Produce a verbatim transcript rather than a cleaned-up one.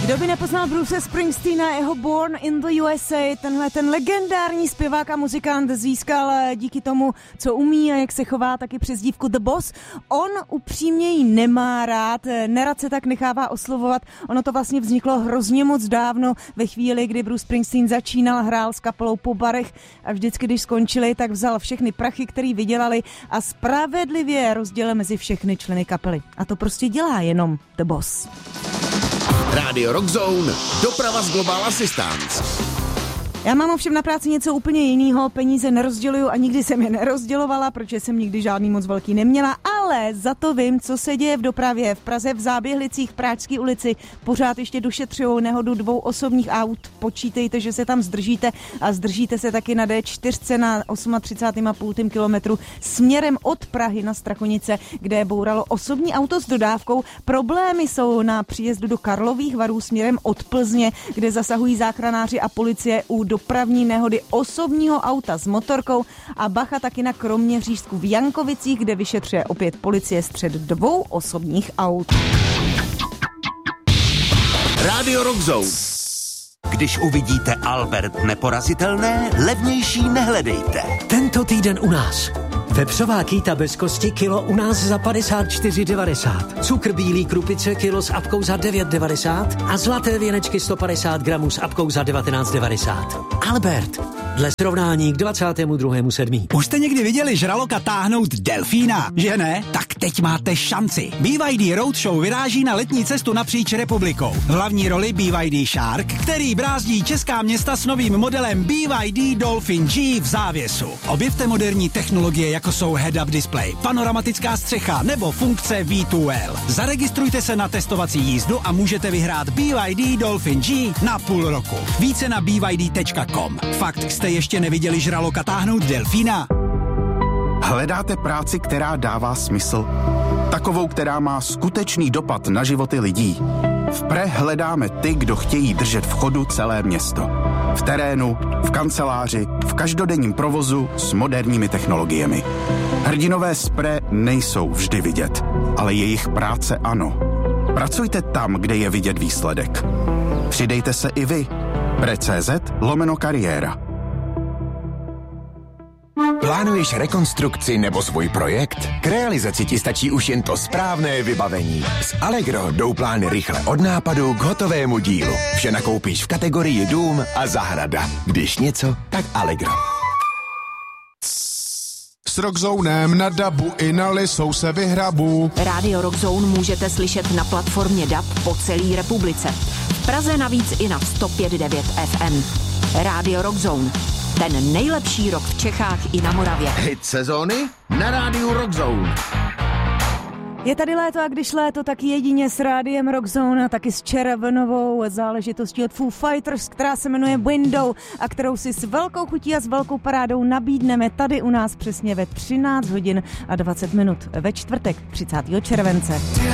Kdo by nepoznal Bruce Springsteena, jeho Born in the U S A, tenhle ten legendární zpěvák a muzikant získal díky tomu, co umí a jak se chová, taky přezdívku The Boss. On upřímně ji nemá rád, nerad se tak nechává oslovovat. Ono to vlastně vzniklo hrozně moc dávno, ve chvíli, kdy Bruce Springsteen začínal, hrál s kapelou po barech a vždycky, když skončili, tak vzal všechny prachy, který vydělali a spravedlivě rozdělil mezi všechny členy kapely. A to prostě dělá jenom The Boss. Rádio Rock Zone, doprava z Global Assistance. Já mám ovšem na práci něco úplně jiného, peníze nerozděluju a nikdy jsem je nerozdělovala, protože jsem nikdy žádný moc velký neměla, ale za to vím, co se děje v dopravě. V Praze v Záběhlicích, Pražské ulici, pořád ještě došetřujou nehodu dvou osobních aut. Počítejte, že se tam zdržíte a zdržíte se taky na D čtyři na třicet osm celá pět kilometru směrem od Prahy na Strachonice, kde bouralo osobní auto s dodávkou. Problémy jsou na příjezdu do Karlových Varů směrem od Plzně, kde zasahují záchranáři a policie u dopravní nehody osobního auta s motorkou a bacha taky na Kroměřížsku v Jankovicích, kde vyšetřuje opět policie střet dvou osobních aut. Rádio Rock Zone. Když uvidíte Albert neporazitelné, levnější nehledejte. Tento týden u nás. Vepřová kýta bez kosti kilo u nás za padesát čtyři devadesát. Cukr bílý krupice kilo s apkou za devět devadesát a zlaté věnečky sto padesát gramů s apkou za devatenáct devadesát. Albert, dle srovnání k dvacátému druhému sedmý Už jste někdy viděli žraloka táhnout delfína, že ne? Tak teď máte šanci. B Y D Roadshow vyráží na letní cestu napříč republikou. V hlavní roli B Y D Shark, který brázdí česká města s novým modelem B Y D Dolphin G v závěsu. Objevte moderní technologie, jako jsou head-up display, panoramatická střecha nebo funkce V dva L. Zaregistrujte se na testovací jízdu a můžete vyhrát B Y D Dolphin G na půl roku. Více na b y d tečka com. Fakt jste ještě neviděli žraloka táhnout delfína? Hledáte práci, která dává smysl? Takovou, která má skutečný dopad na životy lidí? V Pre hledáme ty, kdo chtějí držet v chodu celé město. V terénu, v kanceláři, v každodenním provozu s moderními technologiemi. Hrdinové z Pre nejsou vždy vidět, ale jejich práce ano. Pracujte tam, kde je vidět výsledek. Přidejte se i vy. Pre.cz lomeno kariéra. Plánuješ rekonstrukci nebo svůj projekt? K realizaci ti stačí už jen to správné vybavení. S Allegro jdou plány rychle od nápadu k hotovému dílu. Vše nakoupíš v kategorii dům a zahrada. Když něco, tak Allegro. S Rockzonem na dabu i na lisou se vyhrabu. Rádio Rockzone můžete slyšet na platformě D A B po celé republice. V Praze navíc i na sto pět devět F M. Rádio Rockzone. Ten nejlepší rock v Čechách i na Moravě. Hit sezóny na Rádiu Rock Zone. Je tady léto a když léto, tak jedině s Rádiem Rock Zone a taky s červenovou záležitostí od Foo Fighters, která se jmenuje Window a kterou si s velkou chutí a s velkou parádou nabídneme tady u nás přesně ve třináct hodin a dvacet minut ve čtvrtek třicátého července.